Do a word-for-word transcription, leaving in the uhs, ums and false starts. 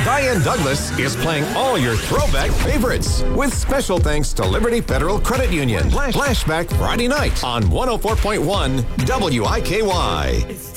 Diane Douglas is playing all your throwback favorites with special thanks to Liberty Federal Credit Union. Flash- Flashback Friday night on one oh four point one W I K Y.